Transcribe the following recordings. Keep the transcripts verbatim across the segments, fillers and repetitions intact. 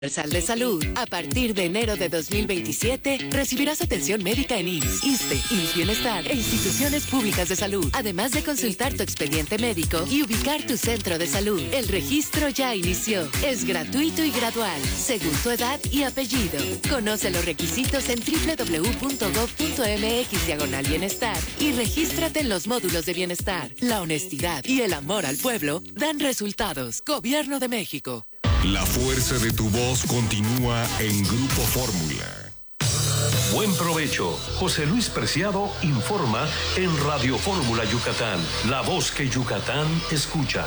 Universal de Salud. A partir de enero de dos mil veintisiete, recibirás atención médica en I M S S, ISSSTE, I M S S Bienestar e instituciones públicas de salud, además de consultar tu expediente médico y ubicar tu centro de salud. El registro ya inició. Es gratuito y gradual, según tu edad y apellido. Conoce los requisitos en doble u doble u doble u punto gov punto eme equis diagonal bienestar y regístrate en los módulos de bienestar. La honestidad y el amor al pueblo dan resultados. Gobierno de México. La fuerza de tu voz continúa en Grupo Fórmula. Buen provecho. José Luis Preciado informa en Radio Fórmula Yucatán, la voz que Yucatán escucha.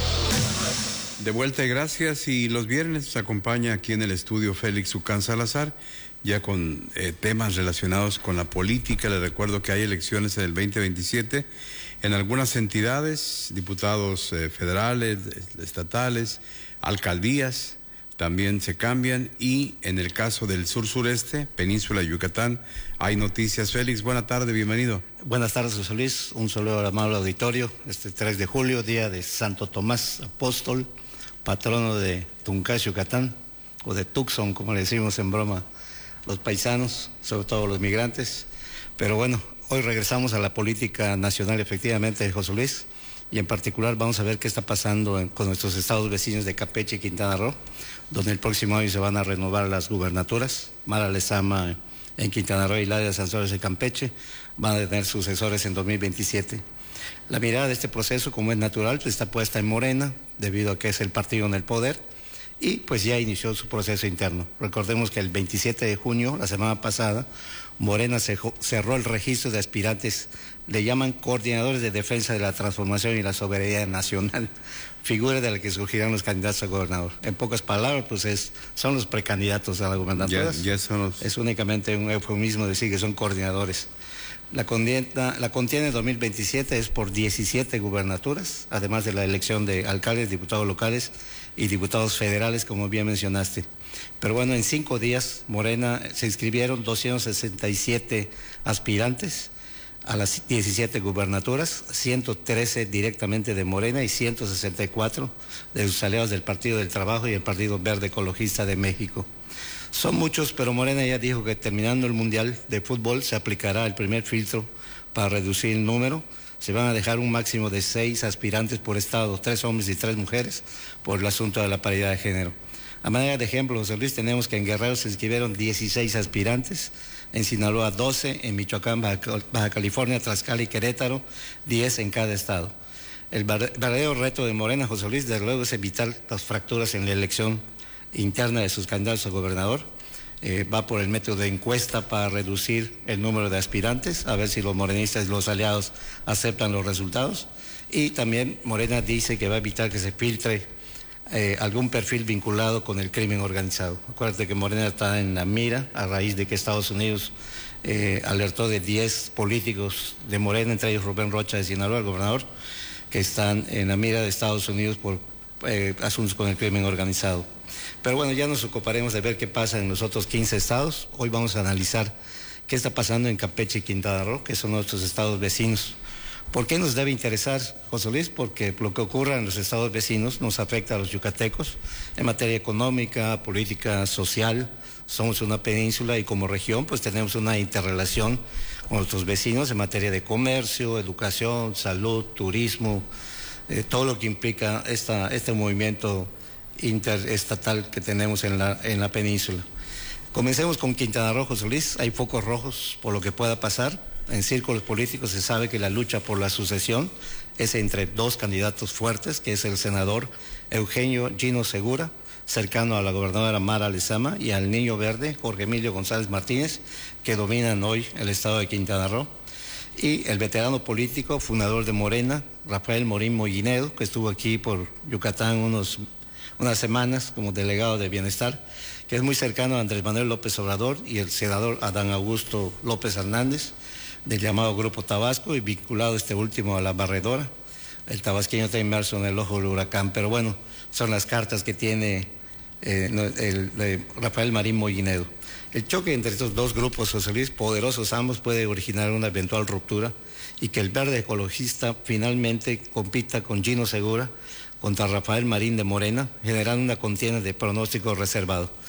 De vuelta y gracias. Y los viernes nos acompaña aquí en el estudio Félix Ucán Salazar, ya con eh, temas relacionados con la política. Les recuerdo que hay elecciones en el veinte veintisiete en algunas entidades, diputados eh, federales, estatales, alcaldías también se cambian, y en el caso del sur-sureste, Península de Yucatán, hay noticias. Félix, buena tarde, bienvenido. Buenas tardes, José Luis, un saludo al amable auditorio. Este tres de julio, día de Santo Tomás Apóstol, patrono de Tuncás, Yucatán, o de Tucson, como le decimos en broma los paisanos, sobre todo los migrantes. Pero bueno, hoy regresamos a la política nacional, efectivamente, José Luis. Y en particular vamos a ver qué está pasando en, con nuestros estados vecinos de Campeche y Quintana Roo, donde el próximo año se van a renovar las gubernaturas. Mara Lezama en Quintana Roo y Laida Sansores en Campeche van a tener sucesores en dos mil veintisiete. La mirada de este proceso, como es natural, pues está puesta en Morena, debido a que es el partido en el poder, y pues ya inició su proceso interno. Recordemos que el veintisiete de junio, la semana pasada, Morena cerró el registro de aspirantes, le llaman coordinadores de defensa de la transformación y la soberanía nacional, figura de la que surgirán los candidatos a gobernador. En pocas palabras, pues es, son los precandidatos a la gobernatura. Ya, ya son los... Es únicamente un eufemismo decir que son coordinadores. La contienda, la contienda de dos mil veintisiete es por diecisiete gubernaturas, además de la elección de alcaldes, diputados locales y diputados federales, como bien mencionaste. Pero bueno, en cinco días, Morena se inscribieron doscientos sesenta y siete aspirantes a las diecisiete gubernaturas, ciento trece directamente de Morena y ciento sesenta y cuatro de sus aliados del Partido del Trabajo y el Partido Verde Ecologista de México. Son muchos, pero Morena ya dijo que terminando el Mundial de Fútbol se aplicará el primer filtro para reducir el número. Se van a dejar un máximo de seis aspirantes por estado, tres hombres y tres mujeres, por el asunto de la paridad de género. A manera de ejemplo, José Luis, tenemos que en Guerrero se inscribieron dieciséis aspirantes, en Sinaloa doce, en Michoacán, Baja California, Tlaxcala y Querétaro, diez en cada estado. El verdadero reto de Morena, José Luis, desde luego es evitar las fracturas en la elección interna de sus candidatos a gobernador. Eh, va por el método de encuesta para reducir el número de aspirantes, a ver si los morenistas y los aliados aceptan los resultados. Y también Morena dice que va a evitar que se filtre eh, algún perfil vinculado con el crimen organizado. Acuérdate que Morena está en la mira a raíz de que Estados Unidos eh, alertó de diez políticos de Morena, entre ellos Rubén Rocha de Sinaloa, el gobernador, que están en la mira de Estados Unidos por eh, asuntos con el crimen organizado. Pero bueno, ya nos ocuparemos de ver qué pasa en los otros quince estados. Hoy vamos a analizar qué está pasando en Campeche y Quintana Roo, que son nuestros estados vecinos. ¿Por qué nos debe interesar, José Luis? Porque lo que ocurra en los estados vecinos nos afecta a los yucatecos en materia económica, política, social. Somos una península y como región pues tenemos una interrelación con nuestros vecinos en materia de comercio, educación, salud, turismo, eh, todo lo que implica esta, este movimiento interestatal que tenemos en la, en la península. Comencemos con Quintana Roo, José Luis. Hay focos rojos por lo que pueda pasar. En círculos políticos se sabe que la lucha por la sucesión es entre dos candidatos fuertes, que es el senador Eugenio Gino Segura, cercano a la gobernadora Mara Lezama, y al niño verde Jorge Emilio González Martínez, que dominan hoy el estado de Quintana Roo, y el veterano político, fundador de Morena, Rafael Morín Mollinedo, que estuvo aquí por Yucatán unos unas semanas como delegado de Bienestar, que es muy cercano a Andrés Manuel López Obrador y el senador Adán Augusto López Hernández, del llamado Grupo Tabasco, y vinculado este último a la barredora. El tabasqueño está inmerso en el ojo del huracán, pero bueno, son las cartas que tiene eh, el, el, Rafael Marín Mollinedo. El choque entre estos dos grupos, José Luis, poderosos ambos, puede originar una eventual ruptura y que el verde ecologista finalmente compita con Gino Segura contra Rafael Marín de Morena, generando una contienda de pronóstico reservado.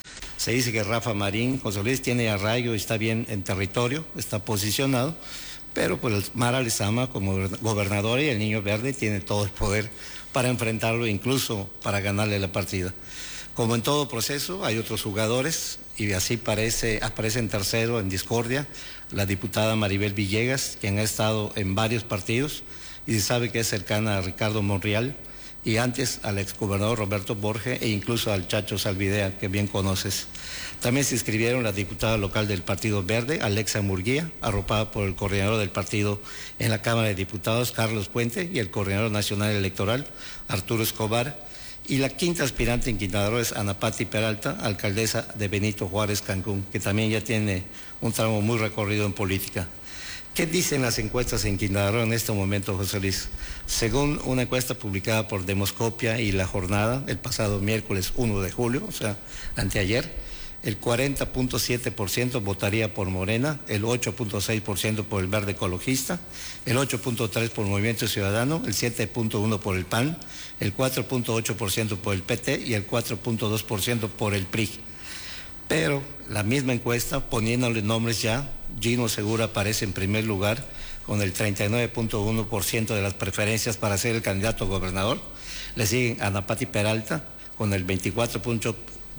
Se dice que Rafa Marín, José Luis, tiene arraigo y está bien en territorio, está posicionado, pero pues Mara Lezama como gobernador y el Niño Verde tiene todo el poder para enfrentarlo, incluso para ganarle la partida. Como en todo proceso, hay otros jugadores y así parece, aparece en tercero en discordia la diputada Maribel Villegas, quien ha estado en varios partidos y se sabe que es cercana a Ricardo Monreal y antes al exgobernador Roberto Borge e incluso al Chacho Salvidea, que bien conoces. También se inscribieron la diputada local del Partido Verde, Alexa Murguía, arropada por el coordinador del partido en la Cámara de Diputados, Carlos Puente, y el coordinador nacional electoral, Arturo Escobar. Y la quinta aspirante en Quintana Roo es Ana Pati Peralta, alcaldesa de Benito Juárez, Cancún, que también ya tiene un tramo muy recorrido en política. ¿Qué dicen las encuestas en Quintana Roo en este momento, José Luis? Según una encuesta publicada por Demoscopia y La Jornada el pasado miércoles primero de julio, o sea, anteayer, el cuarenta punto siete por ciento votaría por Morena, el ocho punto seis por ciento por el Verde Ecologista, el ocho punto tres por por Movimiento Ciudadano, el siete punto uno por el P A N, el cuatro punto ocho por ciento por el P T y el cuatro punto dos por ciento por el P R I. Pero la misma encuesta, poniéndole nombres ya, Gino Segura aparece en primer lugar con el treinta y nueve punto uno por ciento de las preferencias para ser el candidato a gobernador. Le siguen Ana Pati Peralta con el veinticuatro punto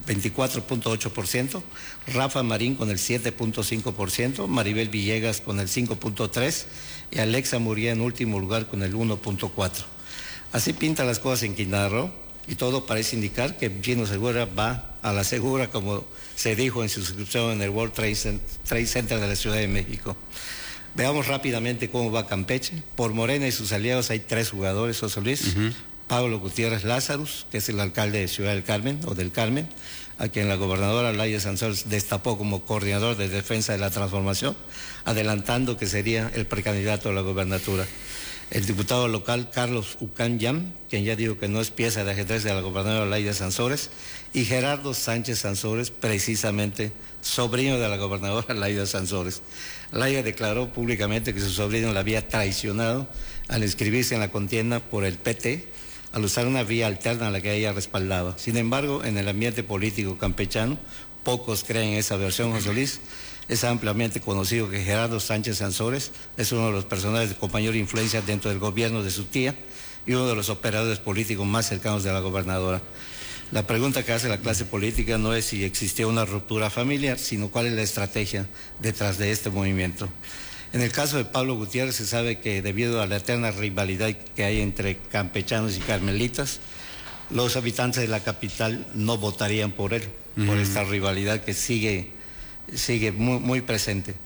ocho por ciento, Rafa Marín con el siete punto cinco por ciento, Maribel Villegas con el cinco punto tres por ciento y Alexa Murguía en último lugar con el uno punto cuatro por ciento. Así pintan las cosas en Quintana Roo y todo parece indicar que Gino Segura va a la segura, como se dijo en su suscripción en el World Trade Center de la Ciudad de México. Veamos rápidamente cómo va Campeche. Por Morena y sus aliados hay tres jugadores, José Luis. Uh-huh. Pablo Gutiérrez Lázarus, que es el alcalde de Ciudad del Carmen, o del Carmen, a quien la gobernadora Laida Sansores destapó como coordinador de defensa de la transformación, adelantando que sería el precandidato a la gobernatura. El diputado local Carlos Ucán Yam, quien ya dijo que no es pieza de ajedrez de la gobernadora Laida Sansores, y Gerardo Sánchez Sansores, precisamente sobrino de la gobernadora Laida Sansores. Laida declaró públicamente que su sobrino la había traicionado al inscribirse en la contienda por el P T, al usar una vía alterna a la que ella respaldaba. Sin embargo, en el ambiente político campechano, pocos creen esa versión, José Luis. Es ampliamente conocido que Gerardo Sánchez Sansores es uno de los personajes con mayor influencia dentro del gobierno de su tía y uno de los operadores políticos más cercanos de la gobernadora. La pregunta que hace la clase política no es si existió una ruptura familiar, sino cuál es la estrategia detrás de este movimiento. En el caso de Pablo Gutiérrez se sabe que debido a la eterna rivalidad que hay entre campechanos y carmelitas, los habitantes de la capital no votarían por él, uh-huh. por esta rivalidad que sigue, sigue muy, muy presente.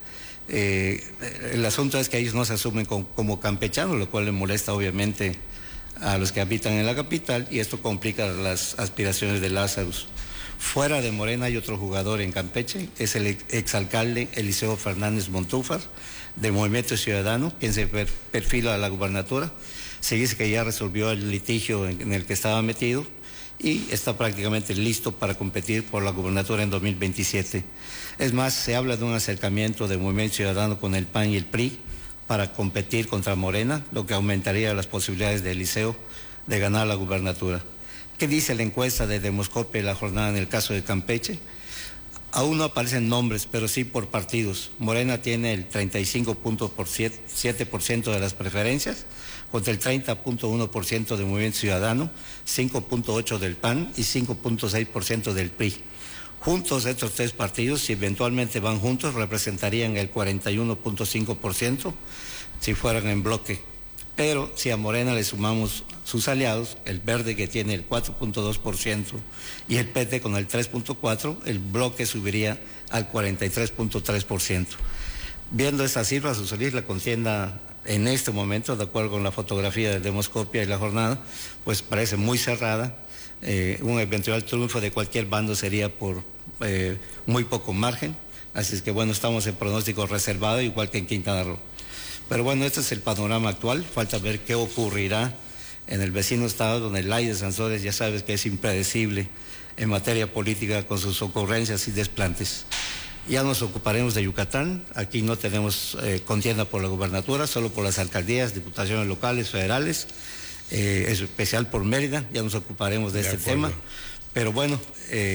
Eh, el asunto es que ellos no se asumen como, como campechanos, lo cual le molesta obviamente a los que habitan en la capital y esto complica las aspiraciones de Lázarus. Fuera de Morena hay otro jugador en Campeche, es el exalcalde Eliseo Fernández Montúfar, de Movimiento Ciudadano, quien se perfila a la gubernatura. Se dice que ya resolvió el litigio en el que estaba metido y está prácticamente listo para competir por la gubernatura en dos mil veintisiete. Es más, se habla de un acercamiento de Movimiento Ciudadano con el P A N y el P R I para competir contra Morena, lo que aumentaría las posibilidades de Eliseo de ganar la gubernatura. ¿Qué dice la encuesta de Demoscopia y La Jornada en el caso de Campeche? Aún no aparecen nombres, pero sí por partidos. Morena tiene el treinta y cinco punto siete por ciento de las preferencias, contra el treinta punto uno por ciento de Movimiento Ciudadano, cinco punto ocho por ciento del P A N y cinco punto seis por ciento del P R I. Juntos estos tres partidos, si eventualmente van juntos, representarían el cuarenta y uno punto cinco por ciento si fueran en bloque. Pero si a Morena le sumamos sus aliados, el Verde que tiene el cuatro punto dos por ciento y el P T con el tres punto cuatro por ciento, el bloque subiría al cuarenta y tres punto tres por ciento. Viendo estas cifras, José Luis, la contienda en este momento, de acuerdo con la fotografía de Demoscopia y La Jornada, pues parece muy cerrada. Eh, un eventual triunfo de cualquier bando sería por eh, muy poco margen. Así es que bueno, estamos en pronóstico reservado, igual que en Quintana Roo. Pero bueno, este es el panorama actual, falta ver qué ocurrirá en el vecino estado donde Laida Sansores ya sabes que es impredecible en materia política con sus ocurrencias y desplantes. Ya nos ocuparemos de Yucatán, aquí no tenemos eh, contienda por la gubernatura, solo por las alcaldías, diputaciones locales, federales, eh, es especial por Mérida, ya nos ocuparemos de, de este acuerdo. tema. Pero bueno, eh,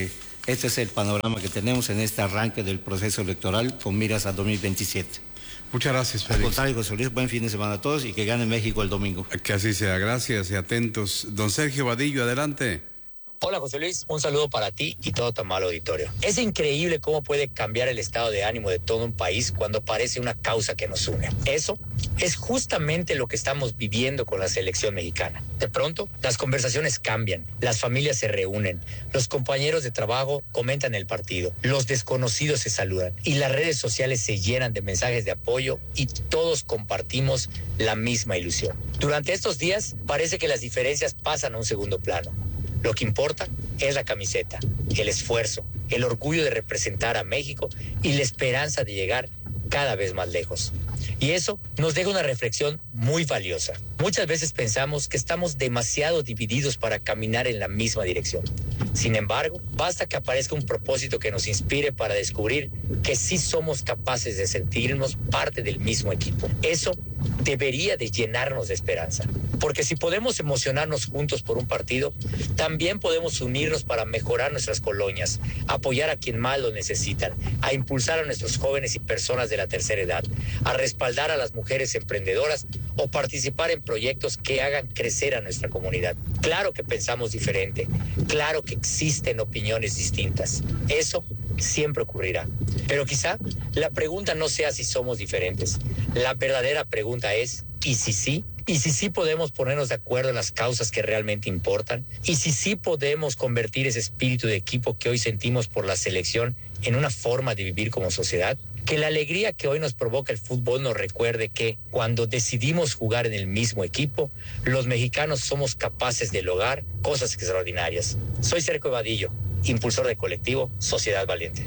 Este es el panorama que tenemos en este arranque del proceso electoral con miras a dos mil veintisiete. Muchas gracias, Félix. Al contrario, José Luis, buen fin de semana a todos y que gane México el domingo. Que así sea, gracias y atentos. Don Sergio Vadillo, adelante. Hola José Luis, un saludo para ti y todo tu amable auditorio. Es increíble cómo puede cambiar el estado de ánimo de todo un país cuando aparece una causa que nos une. Eso es justamente lo que estamos viviendo con la selección mexicana. De pronto, las conversaciones cambian, las familias se reúnen, los compañeros de trabajo comentan el partido, los desconocidos se saludan y las redes sociales se llenan de mensajes de apoyo y todos compartimos la misma ilusión. Durante estos días parece que las diferencias pasan a un segundo plano. Lo que importa es la camiseta, el esfuerzo, el orgullo de representar a México y la esperanza de llegar cada vez más lejos. Y eso nos deja una reflexión muy valiosa. Muchas veces pensamos que estamos demasiado divididos para caminar en la misma dirección. Sin embargo, basta que aparezca un propósito que nos inspire para descubrir que sí somos capaces de sentirnos parte del mismo equipo. Eso debería de llenarnos de esperanza. Porque si podemos emocionarnos juntos por un partido, también podemos unirnos para mejorar nuestras colonias, apoyar a quien más lo necesitan, a impulsar a nuestros jóvenes y personas de la tercera edad, a respaldar a las mujeres emprendedoras o participar en proyectos que hagan crecer a nuestra comunidad. Claro que pensamos diferente, claro que existen opiniones distintas. Eso siempre ocurrirá. Pero quizá la pregunta no sea si somos diferentes. La verdadera pregunta es, ¿y si sí? ¿Y si sí podemos ponernos de acuerdo en las causas que realmente importan? ¿Y si sí podemos convertir ese espíritu de equipo que hoy sentimos por la selección en una forma de vivir como sociedad? Que la alegría que hoy nos provoca el fútbol nos recuerde que cuando decidimos jugar en el mismo equipo, los mexicanos somos capaces de lograr cosas extraordinarias. Soy Sergio Vadillo, impulsor del colectivo Sociedad Valiente.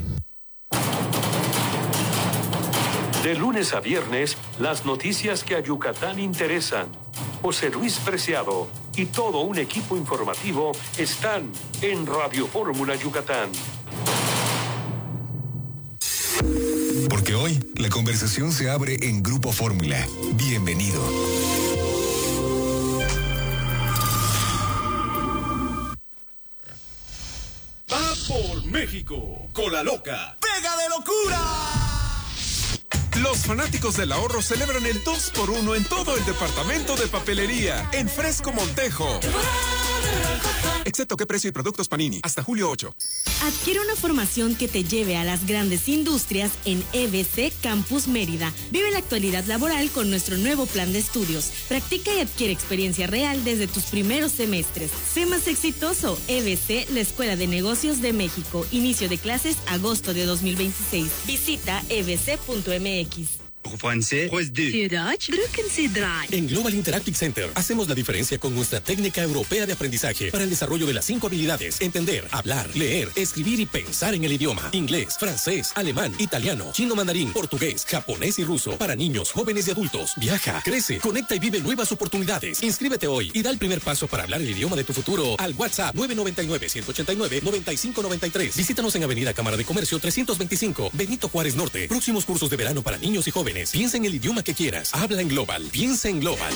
De lunes a viernes, las noticias que a Yucatán interesan. José Luis Preciado y todo un equipo informativo están en Radio Fórmula Yucatán. Porque hoy la conversación se abre en Grupo Fórmula. Bienvenido. Va por México con la loca. ¡Pega de locura! Los fanáticos del ahorro celebran el dos por uno en todo el departamento de papelería, en Fresco Montejo. Excepto qué precio y productos Panini, hasta julio ocho. Adquiere una formación que te lleve a las grandes industrias en E B C Campus Mérida. Vive la actualidad laboral con nuestro nuevo plan de estudios. Practica y adquiere experiencia real desde tus primeros semestres. Sé más exitoso. E B C, la Escuela de Negocios de México. Inicio de clases agosto de dos mil veintiséis. Visita e b c punto m x. En Global Interactive Center hacemos la diferencia con nuestra técnica europea de aprendizaje para el desarrollo de las cinco habilidades: entender, hablar, leer, escribir y pensar en el idioma. Inglés, francés, alemán, italiano, chino mandarín, portugués, japonés y ruso para niños, jóvenes y adultos. Viaja, crece, conecta y vive nuevas oportunidades. Inscríbete hoy y da el primer paso para hablar el idioma de tu futuro al WhatsApp nueve nueve nueve, uno ocho nueve, nueve cinco nueve tres. Visítanos en Avenida Cámara de Comercio trescientos veinticinco, Benito Juárez Norte. Próximos cursos de verano para niños y jóvenes. Piensa en el idioma que quieras. Habla en Global. Piensa en Global.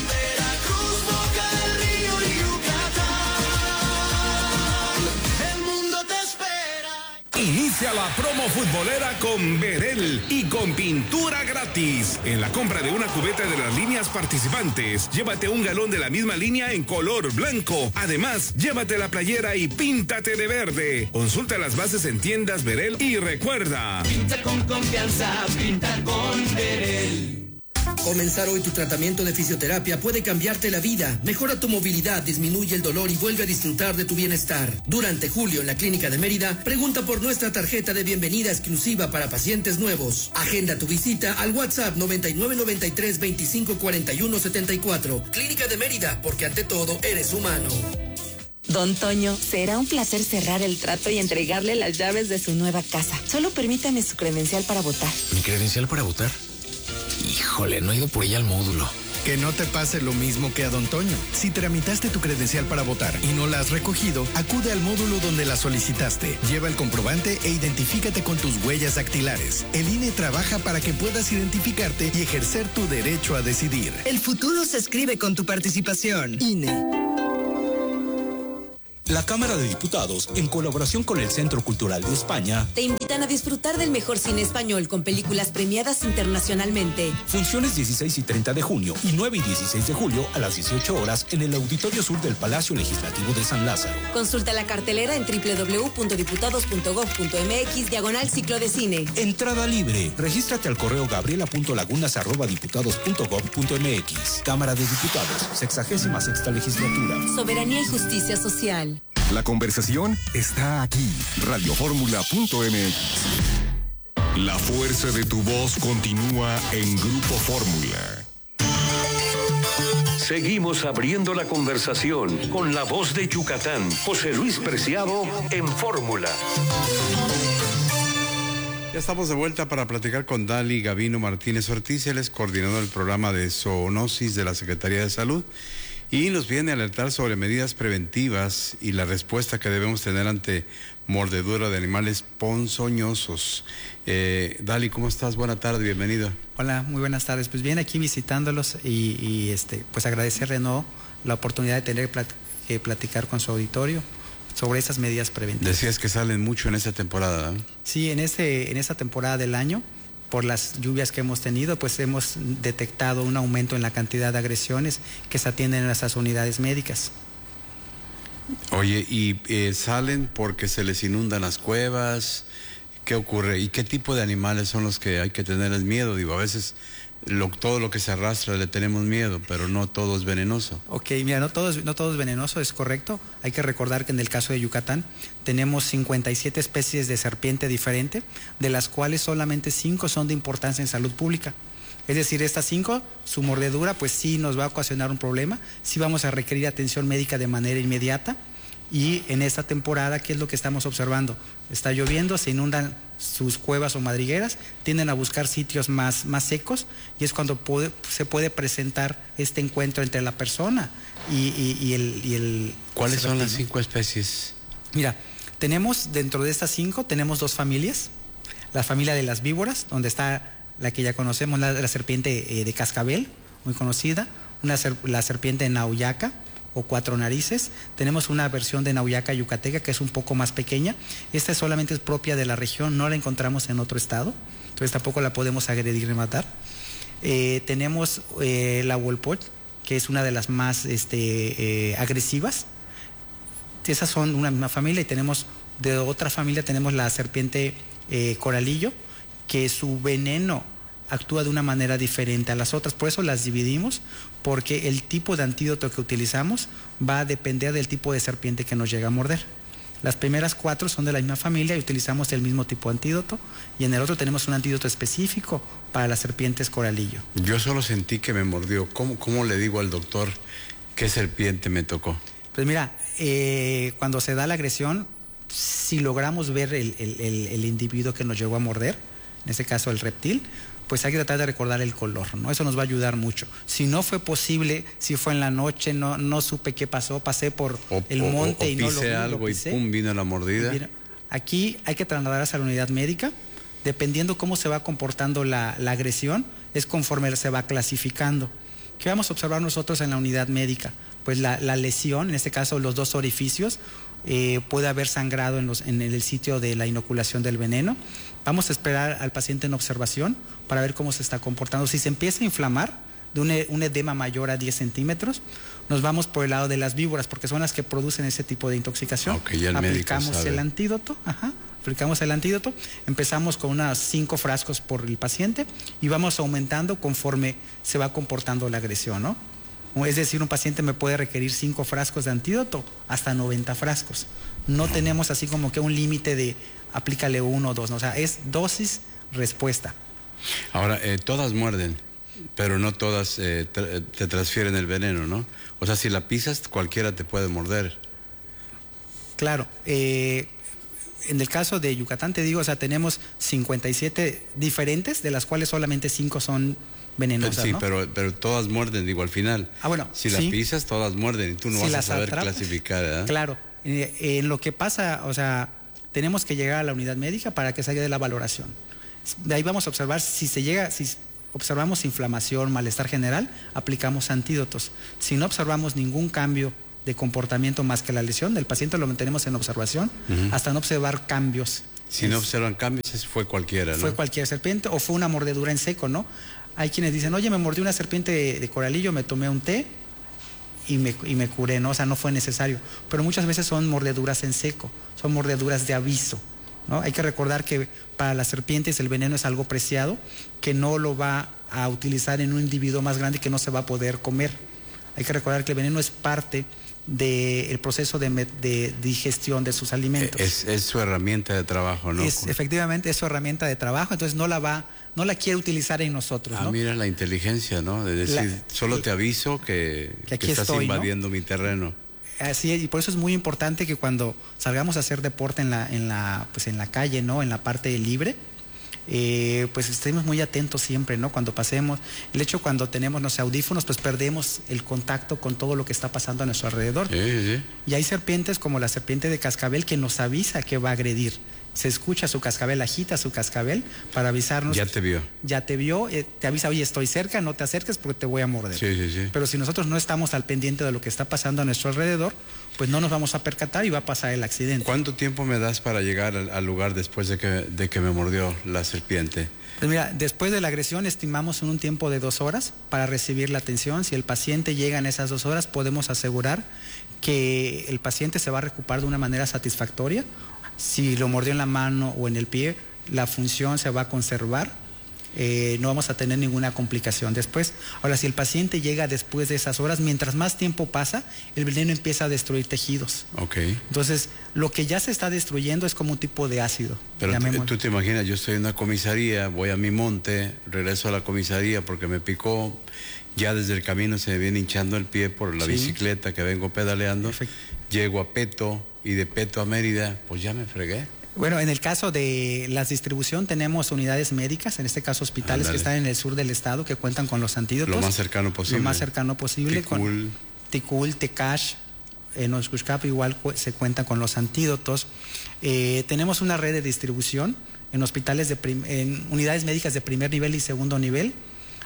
Inicia la promo futbolera con Verel y con pintura gratis. En la compra de una cubeta de las líneas participantes, llévate un galón de la misma línea en color blanco. Además, llévate la playera y píntate de verde. Consulta las bases en tiendas Verel y recuerda: pinta con confianza, pinta con Verel. Comenzar hoy tu tratamiento de fisioterapia puede cambiarte la vida. Mejora tu movilidad, disminuye el dolor y vuelve a disfrutar de tu bienestar. Durante julio en la Clínica de Mérida, pregunta por nuestra tarjeta de bienvenida exclusiva para pacientes nuevos. Agenda tu visita al WhatsApp noventa y nueve noventa y tres veinticinco cuarenta y uno setenta y cuatro. Clínica de Mérida, porque ante todo eres humano. Don Toño, será un placer cerrar el trato y entregarle las llaves de su nueva casa. Solo permítame su credencial para votar. ¿Mi credencial para votar? Híjole, no he ido por ella al módulo. Que no te pase lo mismo que a Don Toño. Si tramitaste tu credencial para votar y no la has recogido, acude al módulo donde la solicitaste. Lleva el comprobante e identifícate con tus huellas dactilares. El I N E trabaja para que puedas identificarte y ejercer tu derecho a decidir. El futuro se escribe con tu participación. I N E. La Cámara de Diputados, en colaboración con el Centro Cultural de España, te invitan a disfrutar del mejor cine español con películas premiadas internacionalmente. Funciones dieciséis y treinta de junio y nueve y dieciséis de julio a las dieciocho horas en el Auditorio Sur del Palacio Legislativo de San Lázaro. Consulta la cartelera en doble u doble u doble u punto diputados punto gob punto eme equis diagonal ciclo de cine. Entrada libre. Regístrate al correo gabriela punto lagunas arroba diputados punto gob punto eme equis. Cámara de Diputados, sexagésima sexta legislatura. Soberanía y justicia social. La conversación está aquí. radioformula punto eme equis. La fuerza de tu voz continúa en Grupo Fórmula. Seguimos abriendo la conversación con la voz de Yucatán, José Luis Preciado, en Fórmula. Ya estamos de vuelta para platicar con Dali Gavino Martínez Ortiz. Él es coordinador del programa de zoonosis de la Secretaría de Salud y nos viene a alertar sobre medidas preventivas y la respuesta que debemos tener ante mordedura de animales ponzoñosos. Eh, Dali, ¿cómo estás? Buena tarde, bienvenido. Hola, muy buenas tardes. Pues bien, aquí visitándolos y, y este, pues agradecerle no la oportunidad de tener plat que platicar con su auditorio sobre esas medidas preventivas. Decías que salen mucho en esta temporada, ¿no? Sí, en este, en esta temporada del año, por las lluvias que hemos tenido, pues hemos detectado un aumento en la cantidad de agresiones que se atienden en nuestras unidades médicas. Oye, ¿y eh, salen porque se les inundan las cuevas? ¿Qué ocurre? ¿Y qué tipo de animales son los que hay que tenerles miedo? Digo, a veces lo, todo lo que se arrastra le tenemos miedo, pero no todo es venenoso. Ok, mira, no todo es, no todo es venenoso, es correcto. Hay que recordar que en el caso de Yucatán tenemos cincuenta y siete especies de serpiente diferente, de las cuales solamente cinco son de importancia en salud pública. Es decir, estas cinco, su mordedura, pues sí nos va a ocasionar un problema, sí vamos a requerir atención médica de manera inmediata. Y en esta temporada, ¿qué es lo que estamos observando? Está lloviendo, se inundan sus cuevas o madrigueras, tienden a buscar sitios más, más secos y es cuando puede, se puede presentar este encuentro entre la persona y, y, y el... Y el ¿Cuáles son las cinco especies? Mira, tenemos dentro de estas cinco, tenemos dos familias. La familia de las víboras, donde está la que ya conocemos, la, la serpiente eh, de cascabel, muy conocida, una, la serpiente de Nauyaca, o cuatro narices. Tenemos una versión de Nauyaca yucateca que es un poco más pequeña. Esta solamente es propia de la región, no la encontramos en otro estado, entonces tampoco la podemos agredir ni matar. Eh, tenemos eh, la huelpoch, que es una de las más este, eh, agresivas. Esas son una misma familia y tenemos de otra familia tenemos la serpiente eh, coralillo, que su veneno actúa de una manera diferente a las otras, por eso las dividimos, porque el tipo de antídoto que utilizamos va a depender del tipo de serpiente que nos llega a morder. Las primeras cuatro son de la misma familia y utilizamos el mismo tipo de antídoto, y en el otro tenemos un antídoto específico para las serpientes coralillo. Yo solo sentí que me mordió. ¿Cómo, cómo le digo al doctor qué serpiente me tocó? Pues mira, eh, cuando se da la agresión, si logramos ver el, el, el, el individuo que nos llegó a morder, en este caso el reptil, pues hay que tratar de recordar el color, ¿no? Eso nos va a ayudar mucho. Si no fue posible, si fue en la noche, no, no supe qué pasó, pasé por o, el monte o, o, o y no lo vi, algo lo pisé, y pum, vino la mordida. Mira, aquí hay que trasladarse a la unidad médica, dependiendo cómo se va comportando la, la agresión, es conforme se va clasificando. ¿Qué vamos a observar nosotros en la unidad médica? Pues la, la lesión, en este caso los dos orificios, eh, puede haber sangrado en, los, en el sitio de la inoculación del veneno. Vamos a esperar al paciente en observación para ver cómo se está comportando. Si se empieza a inflamar de un, un edema mayor a diez centímetros, nos vamos por el lado de las víboras, porque son las que producen ese tipo de intoxicación. Okay, ya el aplicamos sabe. el antídoto, ajá, aplicamos el antídoto, empezamos con unos cinco frascos por el paciente y vamos aumentando conforme se va comportando la agresión, ¿no? Es decir, un paciente me puede requerir cinco frascos de antídoto hasta noventa frascos. No tenemos así como que un límite de aplícale uno o dos, ¿no? O sea, es dosis, respuesta. Ahora, eh, todas muerden, pero no todas eh, tra te transfieren el veneno, ¿no? O sea, si la pisas, cualquiera te puede morder. Claro. Eh, en el caso de Yucatán, te digo, o sea, tenemos cincuenta y siete diferentes, de las cuales solamente cinco son venenosas, sí, ¿no? pero, pero todas muerden, digo, al final. Ah, bueno, si sí. la pisas, todas muerden y tú no si vas a saber atrapas, clasificar, ¿eh? Claro. Eh, en lo que pasa, o sea, tenemos que llegar a la unidad médica para que se haga de la valoración. De ahí vamos a observar si se llega, si observamos inflamación, malestar general, aplicamos antídotos. Si no observamos ningún cambio de comportamiento más que la lesión. El paciente lo mantenemos en observación uh-huh. hasta no observar cambios. Si no observan cambios, fue cualquiera, ¿no? Fue cualquier serpiente o fue una mordedura en seco, ¿no? Hay quienes dicen, oye, me mordió una serpiente de, de coralillo, me tomé un té y me, y me curé, ¿no? O sea, no fue necesario. Pero muchas veces son mordeduras en seco, son mordeduras de aviso, ¿no? Hay que recordar que para las serpientes el veneno es algo preciado, que no lo va a utilizar en un individuo más grande que no se va a poder comer. Hay que recordar que el veneno es parte del proceso de, de digestión de sus alimentos. Es, es su herramienta de trabajo, ¿no? Es, efectivamente, es su herramienta de trabajo, entonces no la va, no la quiere utilizar en nosotros, ah, ¿no? Mira la inteligencia, ¿no? De decir, la, solo te aviso que, que, aquí que estás estoy, invadiendo, ¿no?, mi terreno. Así es, y por eso es muy importante que cuando salgamos a hacer deporte en la, en la, pues en la calle, ¿no? En la parte libre, Eh, pues estemos muy atentos siempre, ¿no? Cuando pasemos, el hecho cuando tenemos los audífonos, pues perdemos el contacto con todo lo que está pasando a nuestro alrededor. Sí, sí. Y hay serpientes como la serpiente de cascabel que nos avisa que va a agredir. Se escucha su cascabel, agita su cascabel para avisarnos. Ya te vio. Ya te vio, eh, te avisa, oye, estoy cerca, no te acerques porque te voy a morder. Sí, sí, sí. Pero si nosotros no estamos al pendiente de lo que está pasando a nuestro alrededor, pues no nos vamos a percatar y va a pasar el accidente. ¿Cuánto tiempo me das para llegar al, al lugar después de que, de que me mordió la serpiente? Pues mira, después de la agresión estimamos un tiempo de dos horas para recibir la atención. Si el paciente llega en esas dos horas, podemos asegurar que el paciente se va a recuperar de una manera satisfactoria. Si lo mordió en la mano o en el pie, la función se va a conservar, eh, no vamos a tener ninguna complicación después. Ahora, si el paciente llega después de esas horas, mientras más tiempo pasa, el veneno empieza a destruir tejidos. Okay. Entonces, lo que ya se está destruyendo es como un tipo de ácido. Pero tú, tú te imaginas, yo estoy en una comisaría, voy a mi monte, regreso a la comisaría porque me picó, ya desde el camino se me viene hinchando el pie por la sí. bicicleta que vengo pedaleando, Perfecto. Llego a Peto y de Peto a Mérida, pues ya me fregué. Bueno, en el caso de la distribución tenemos unidades médicas, en este caso hospitales Andale. que están en el sur del estado que cuentan con los antídotos. Lo más cercano posible. Lo más cercano posible. Ticul. Con Ticul, Tecash, en Oshkushkap igual se cuentan con los antídotos. Eh, tenemos una red de distribución en hospitales, de prim, en unidades médicas de primer nivel y segundo nivel.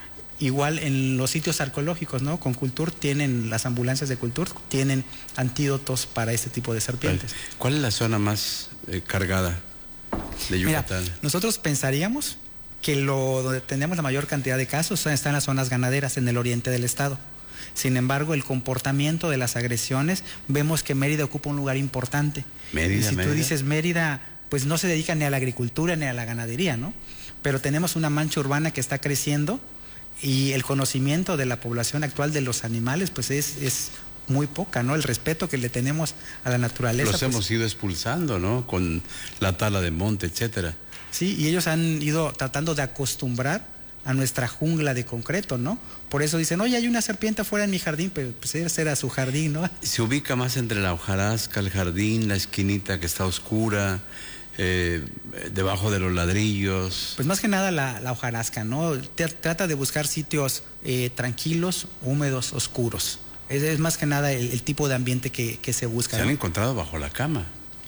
Igual en los sitios arqueológicos, ¿no? Con Cultur tienen, las ambulancias de Cultur tienen antídotos para este tipo de serpientes. ¿Cuál es la zona más eh, cargada de Yucatán? Mira, nosotros pensaríamos que lo donde tenemos la mayor cantidad de casos están las zonas ganaderas en el oriente del estado. Sin embargo, el comportamiento de las agresiones, vemos que Mérida ocupa un lugar importante. Mérida, y si Mérida. tú dices Mérida, pues no se dedica ni a la agricultura ni a la ganadería, ¿no? Pero tenemos una mancha urbana que está creciendo. Y el conocimiento de la población actual de los animales, pues es, es muy poca, ¿no? El respeto que le tenemos a la naturaleza. Los pues, hemos ido expulsando, ¿no? Con la tala de monte, etcétera. Sí, y ellos han ido tratando de acostumbrar a nuestra jungla de concreto, ¿no? Por eso dicen, oye, hay una serpiente afuera en mi jardín, pero pues ese era su jardín, ¿no? Se ubica más entre la hojarasca, el jardín, la esquinita que está oscura. Eh, debajo de los ladrillos. Pues más que nada la, la hojarasca, ¿no? T- trata de buscar sitios eh, tranquilos, húmedos, oscuros. Es, es más que nada el, el tipo de ambiente que, que se busca. Se ¿no? han encontrado bajo la cama.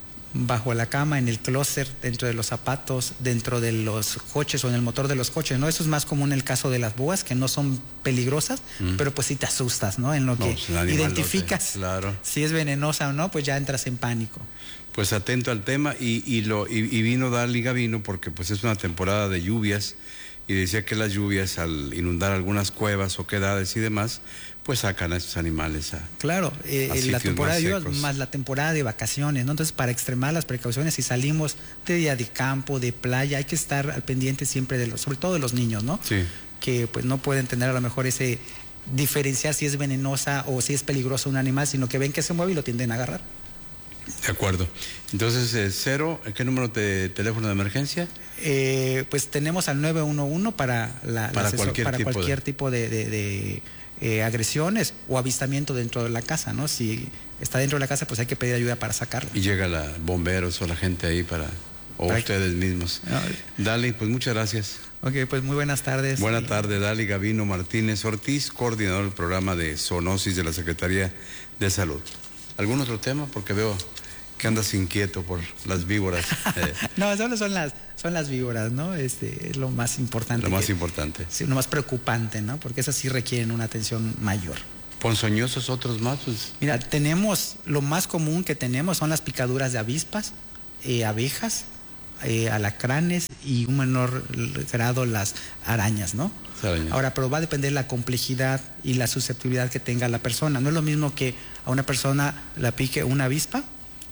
Bajo la cama, en el closet, dentro de los zapatos, dentro de los coches o en el motor de los coches, ¿no? Eso es más común en el caso de las boas, que no son peligrosas, mm. pero pues sí te asustas, ¿no? En lo no, que pues identificas claro. si es venenosa o no, pues ya entras en pánico. Pues atento al tema y, y, lo, y, y vino Dali Gavino porque pues es una temporada de lluvias y decía que las lluvias al inundar algunas cuevas o quedades y demás, pues sacan a estos animales a Claro, eh, a la temporada de lluvias secos. más la temporada de vacaciones, ¿no? Entonces, para extremar las precauciones, si salimos de día de campo, de playa, hay que estar al pendiente siempre de los, sobre todo de los niños, ¿no? Sí. Que pues no pueden tener a lo mejor ese diferenciar si es venenosa o si es peligroso un animal, sino que ven que se mueve y lo tienden a agarrar. De acuerdo. Entonces, eh, cero, ¿qué número de teléfono de emergencia? Eh, pues tenemos al nueve uno uno para, la, para la cualquier, para tipo, cualquier de... tipo de, de, de eh, agresiones o avistamiento dentro de la casa, ¿no? Si está dentro de la casa, pues hay que pedir ayuda para sacarla. Y llega la bomberos o la gente ahí para, o para ustedes que... mismos. No. Dali, pues muchas gracias. Ok, pues muy buenas tardes. Buenas tardes, Dali Gavino Martínez Ortiz, coordinador del programa de zoonosis de la Secretaría de Salud. ¿Algún otro tema? Porque veo que andas inquieto por las víboras. Eh. No, solo son las, son las víboras, ¿no? Este, es lo más importante. Lo más que, importante. Sí, lo más preocupante, ¿no? Porque esas sí requieren una atención mayor. ponzoñosos otros más, pues. Mira, tenemos, lo más común que tenemos son las picaduras de avispas, eh, abejas, eh, alacranes y un menor grado las arañas, ¿no? Arañas. Ahora, pero va a depender de la complejidad y la susceptibilidad que tenga la persona. No es lo mismo que a una persona la pique una avispa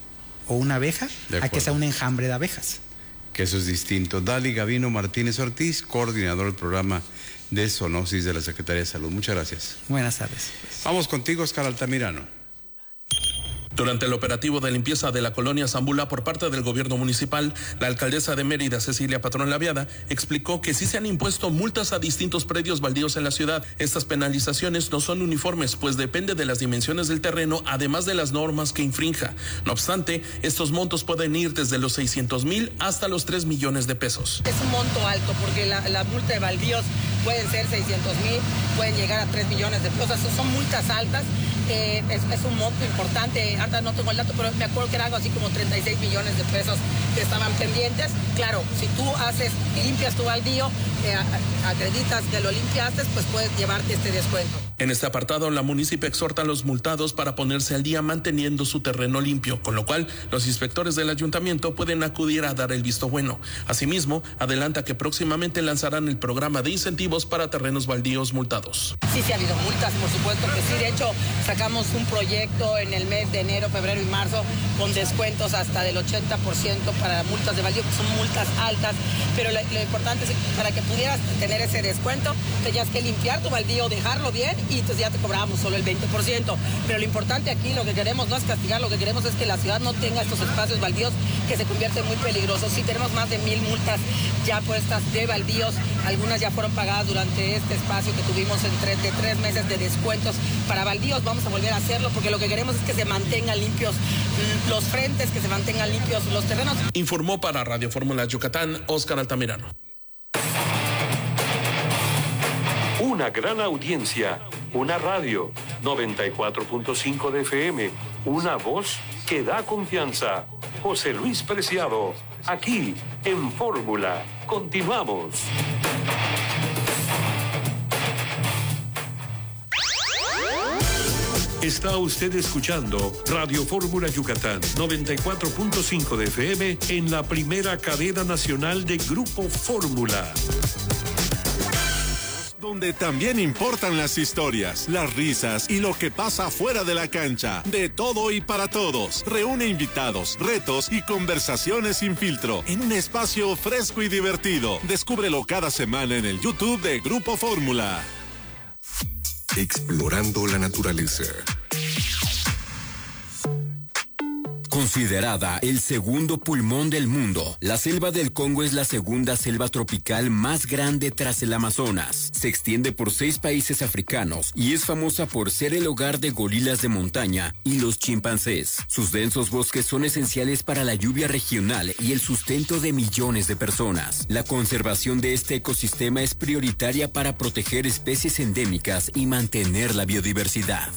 o una abeja a que sea un enjambre de abejas. Que eso es distinto. Dali Gavino Martínez Ortiz, coordinador del programa de zoonosis de la Secretaría de Salud. Muchas gracias. Buenas tardes. Vamos contigo, Oscar Altamirano. Durante el operativo de limpieza de la colonia Zambula por parte del gobierno municipal, la alcaldesa de Mérida, Cecilia Patrón Laviada, explicó que sí se han impuesto multas a distintos predios baldíos en la ciudad. Estas penalizaciones no son uniformes, pues depende de las dimensiones del terreno, además de las normas que infrinja. No obstante, estos montos pueden ir desde los seiscientos mil hasta los tres millones de pesos. Es un monto alto porque la, la multa de baldíos pueden ser seiscientos mil, pueden llegar a tres millones de pesos. Son multas altas. Eh, es, es un monto importante, ahora no tengo el dato, pero me acuerdo que era algo así como treinta y seis millones de pesos que estaban pendientes. Claro, si tú haces, limpias tu baldío, eh, acreditas que lo limpiaste, pues puedes llevarte este descuento. En este apartado, la municipio exhorta a los multados para ponerse al día manteniendo su terreno limpio, con lo cual los inspectores del ayuntamiento pueden acudir a dar el visto bueno. Asimismo, adelanta que próximamente lanzarán el programa de incentivos para terrenos baldíos multados. Sí, sí ha habido multas, por supuesto que sí. De hecho, sacamos un proyecto en el mes de enero, febrero y marzo con descuentos hasta del ochenta por ciento para multas de baldío, que son multas altas, pero lo, lo importante es que para que pudieras tener ese descuento, tenías que limpiar tu baldío, dejarlo bien, y entonces ya te cobrábamos solo el veinte por ciento. Pero lo importante aquí, lo que queremos no es castigar, lo que queremos es que la ciudad no tenga estos espacios baldíos que se convierten muy peligrosos. Sí, tenemos más de mil multas ya puestas de baldíos, algunas ya fueron pagadas durante este espacio que tuvimos en tres, de tres meses de descuentos para baldíos. Vamos a volver a hacerlo porque lo que queremos es que se mantengan limpios los frentes, que se mantengan limpios los terrenos. Informó para Radio Fórmula Yucatán, Oscar Altamirano. Una gran audiencia, una radio, noventa y cuatro punto cinco de F M, una voz que da confianza. José Luis Preciado, aquí en Fórmula. Continuamos. Está usted escuchando Radio Fórmula Yucatán, noventa y cuatro punto cinco de F M en la primera cadena nacional de Grupo Fórmula. Donde también importan las historias, las risas y lo que pasa fuera de la cancha. De todo y para todos. Reúne invitados, retos y conversaciones sin filtro en un espacio fresco y divertido. Descúbrelo cada semana en el YouTube de Grupo Fórmula. Explorando la naturaleza. Considerada el segundo pulmón del mundo, la selva del Congo es la segunda selva tropical más grande tras el Amazonas. Se extiende por seis países africanos y es famosa por ser el hogar de gorilas de montaña y los chimpancés. Sus densos bosques son esenciales para la lluvia regional y el sustento de millones de personas. La conservación de este ecosistema es prioritaria para proteger especies endémicas y mantener la biodiversidad.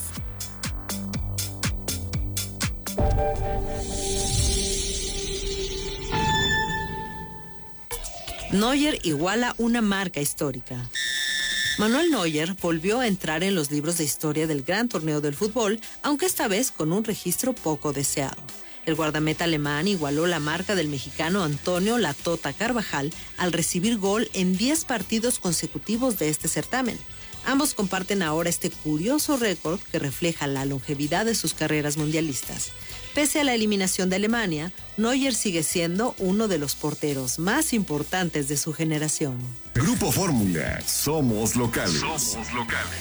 Neuer iguala una marca histórica. Manuel Neuer volvió a entrar en los libros de historia del gran torneo del fútbol, aunque esta vez con un registro poco deseado. El guardameta alemán igualó la marca del mexicano Antonio La Tota Carvajal al recibir gol en diez partidos consecutivos de este certamen. Ambos comparten ahora este curioso récord que refleja la longevidad de sus carreras mundialistas. Pese a la eliminación de Alemania, Neuer sigue siendo uno de los porteros más importantes de su generación. Grupo Fórmula, somos locales. Somos locales.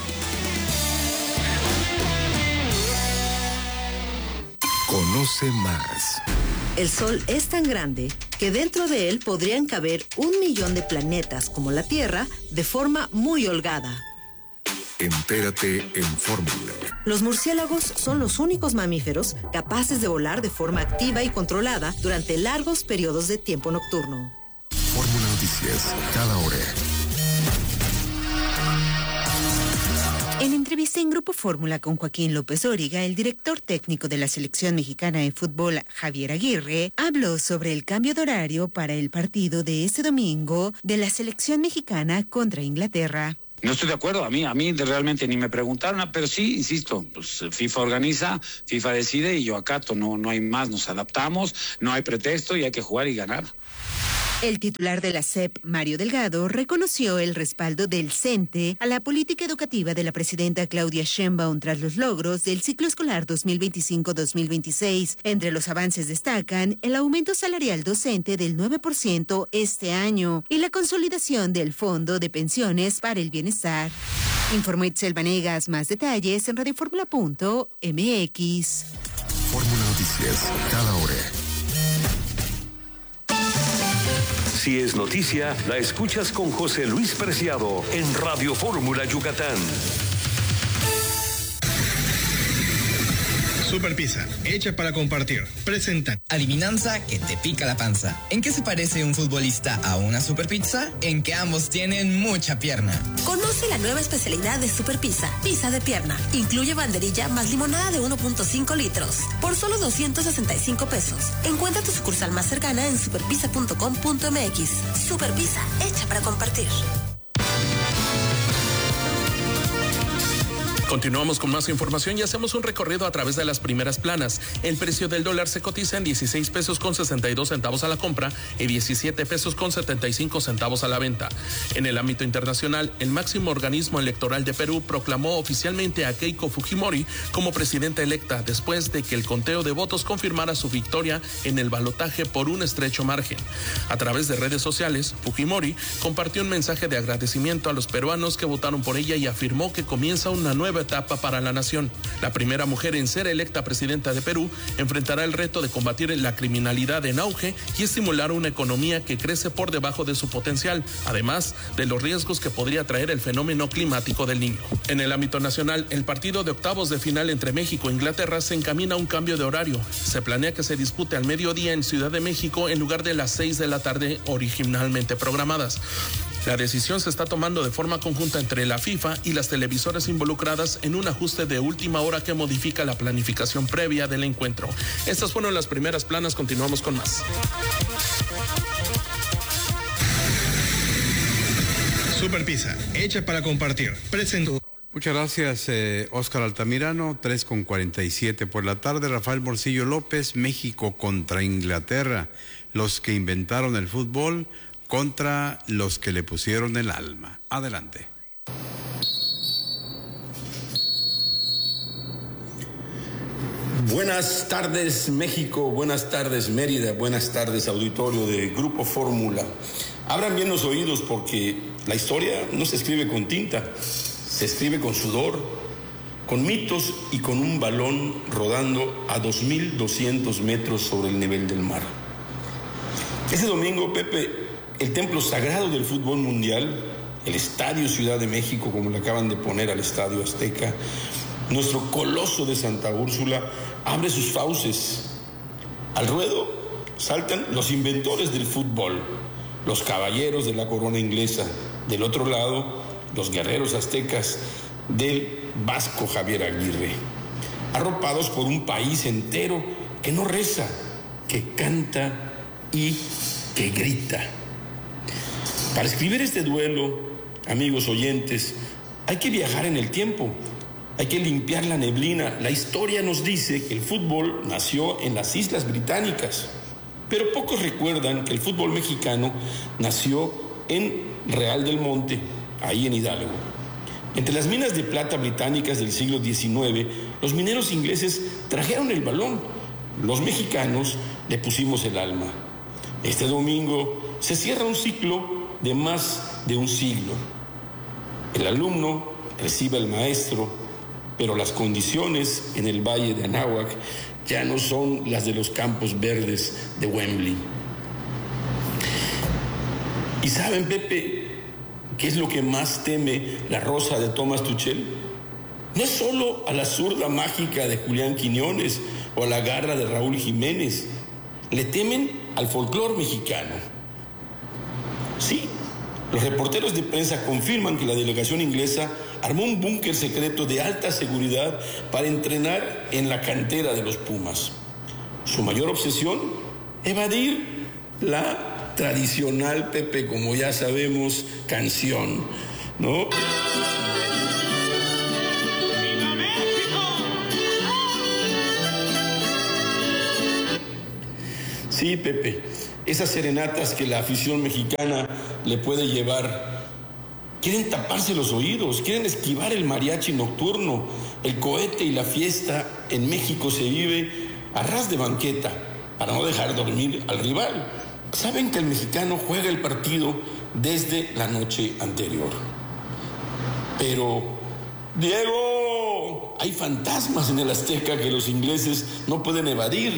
Conoce más. El Sol es tan grande que dentro de él podrían caber un millón de planetas como la Tierra de forma muy holgada. Entérate en Fórmula. Los murciélagos son los únicos mamíferos capaces de volar de forma activa y controlada durante largos periodos de tiempo nocturno. Fórmula Noticias, cada hora. En entrevista en Grupo Fórmula con Joaquín López Dóriga, el director técnico de la selección mexicana en fútbol, Javier Aguirre, habló sobre el cambio de horario para el partido de este domingo de la selección mexicana contra Inglaterra. No estoy de acuerdo, a mí, a mí realmente ni me preguntaron, pero sí, insisto, pues FIFA organiza, FIFA decide y yo acato, no, no hay más, nos adaptamos, no hay pretexto y hay que jugar y ganar. El titular de la S E P, Mario Delgado, reconoció el respaldo del CENTE a la política educativa de la presidenta Claudia Sheinbaum tras los logros del ciclo escolar dos mil veinticinco dos mil veintiséis. Entre los avances destacan el aumento salarial docente del nueve por ciento este año y la consolidación del Fondo de Pensiones para el Bienestar. Informó Itzel Vanegas. Más detalles en radioformula punto m x. Fórmula Noticias, cada hora. Si es noticia, la escuchas con José Luis Preciado en Radio Fórmula Yucatán. Super Pizza, hecha para compartir. Presenta. Adivinanza que te pica la panza. ¿En qué se parece un futbolista a una Super Pizza? En que ambos tienen mucha pierna. Conoce la nueva especialidad de Super Pizza, pizza de pierna. Incluye banderilla más limonada de uno punto cinco litros. Por solo doscientos sesenta y cinco pesos. Encuentra tu sucursal más cercana en superpizza punto com punto m x. Super Pizza, hecha para compartir. Continuamos con más información y hacemos un recorrido a través de las primeras planas. El precio del dólar se cotiza en dieciséis pesos con sesenta y dos centavos a la compra y diecisiete pesos con setenta y cinco centavos a la venta. En el ámbito internacional, el máximo organismo electoral de Perú proclamó oficialmente a Keiko Fujimori como presidenta electa después de que el conteo de votos confirmara su victoria en el balotaje por un estrecho margen. A través de redes sociales, Fujimori compartió un mensaje de agradecimiento a los peruanos que votaron por ella y afirmó que comienza una nueva etapa para la nación. La primera mujer en ser electa presidenta de Perú enfrentará el reto de combatir la criminalidad en auge y estimular una economía que crece por debajo de su potencial, además de los riesgos que podría traer el fenómeno climático del Niño. En el ámbito nacional, el partido de octavos de final entre México e Inglaterra se encamina a un cambio de horario. Se planea que se dispute al mediodía en Ciudad de México en lugar de las seis de la tarde originalmente programadas. La decisión se está tomando de forma conjunta entre la FIFA y las televisoras involucradas en un ajuste de última hora que modifica la planificación previa del encuentro. Estas fueron las primeras planas, continuamos con más. Super Pizza, hecha para compartir. Presento. Muchas gracias, eh, Óscar Altamirano. tres con cuarenta y siete por la tarde. Rafael Morcillo López, México contra Inglaterra. Los que inventaron el fútbol contra los que le pusieron el alma. Adelante. Buenas tardes, México. Buenas tardes, Mérida. Buenas tardes, auditorio de Grupo Fórmula. Abran bien los oídos porque la historia no se escribe con tinta, se escribe con sudor, con mitos y con un balón rodando a dos mil doscientos metros sobre el nivel del mar. Ese domingo, Pepe, el templo sagrado del fútbol mundial, el Estadio Ciudad de México, como le acaban de poner al Estadio Azteca, nuestro coloso de Santa Úrsula, abre sus fauces. Al ruedo saltan los inventores del fútbol, los caballeros de la corona inglesa. Del otro lado, los guerreros aztecas del vasco Javier Aguirre, arropados por un país entero que no reza, que canta y que grita. Para escribir este duelo, amigos oyentes, hay que viajar en el tiempo, hay que limpiar la neblina. La historia nos dice que el fútbol nació en las Islas Británicas, pero pocos recuerdan que el fútbol mexicano nació en Real del Monte, ahí en Hidalgo. Entre las minas de plata británicas del siglo diecinueve, los mineros ingleses trajeron el balón, los mexicanos le pusimos el alma. Este domingo se cierra un ciclo de más de un siglo. El alumno recibe al maestro, pero las condiciones en el Valle de Anáhuac ya no son las de los campos verdes de Wembley. ¿Y saben, Pepe, qué es lo que más teme la Rosa de Thomas Tuchel? No es solo a la zurda mágica de Julián Quiñones o a la garra de Raúl Jiménez. Le temen al folclore mexicano. Sí, los reporteros de prensa confirman que la delegación inglesa armó un búnker secreto de alta seguridad para entrenar en la cantera de los Pumas. Su mayor obsesión, evadir la tradicional, Pepe, como ya sabemos, canción. ¿no? Sí, Pepe, esas serenatas que la afición mexicana le puede llevar, quieren taparse los oídos, quieren esquivar el mariachi nocturno, el cohete y la fiesta en México se vive a ras de banqueta para no dejar dormir al rival. Saben que el mexicano juega el partido desde la noche anterior. Pero, Diego, hay fantasmas en el Azteca que los ingleses no pueden evadir.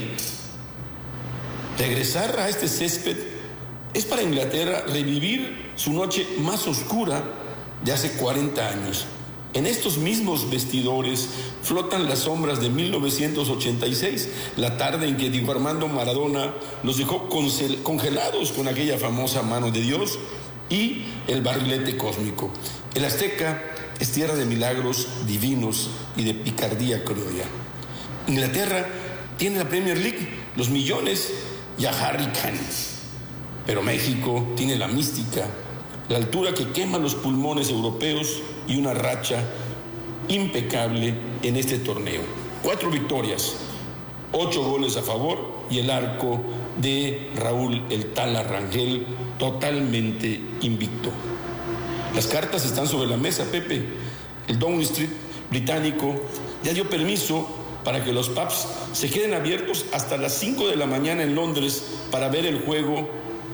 Regresar a este césped es para Inglaterra revivir su noche más oscura de hace cuarenta años. En estos mismos vestidores flotan las sombras de mil novecientos ochenta y seis, la tarde en que Diego Armando Maradona los dejó congelados con aquella famosa mano de Dios y el barrilete cósmico. El Azteca es tierra de milagros divinos y de picardía criolla. Inglaterra tiene la Premier League, los millones y a Harry Kane. Pero México tiene la mística, la altura que quema los pulmones europeos y una racha impecable en este torneo. Cuatro victorias, ocho goles a favor y el arco de Raúl El Tala Rangel totalmente invicto. Las cartas están sobre la mesa, Pepe. El Downing Street británico ya dio permiso para que los pubs se queden abiertos hasta las cinco de la mañana en Londres para ver el juego.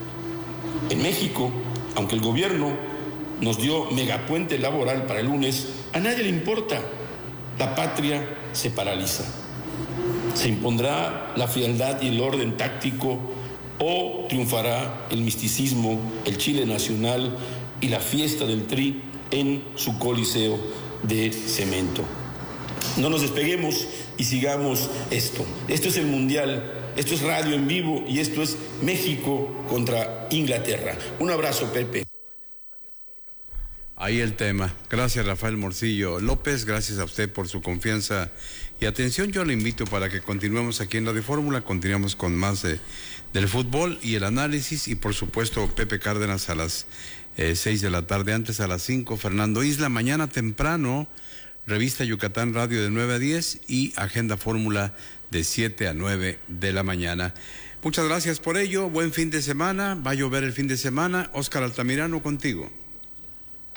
En México, aunque el gobierno nos dio megapuente laboral para el lunes, a nadie le importa. La patria se paraliza. ¿Se impondrá la frialdad y el orden táctico o triunfará el misticismo, el Chile nacional y la fiesta del Tri en su coliseo de cemento? No nos despeguemos y sigamos esto. Esto es el Mundial, esto es radio en vivo y esto es México contra Inglaterra. Un abrazo, Pepe. Ahí el tema. Gracias, Rafael Morcillo López, gracias a usted por su confianza y atención. Yo le invito para que continuemos aquí en Radio Fórmula, continuamos con más de, del fútbol y el análisis y por supuesto Pepe Cárdenas a las eh, seis de la tarde, antes a las cinco, Fernando Isla, mañana temprano, Revista Yucatán Radio de nueve a diez y Agenda Fórmula de siete a nueve de la mañana. Muchas gracias por ello, buen fin de semana, va a llover el fin de semana. Óscar Altamirano contigo.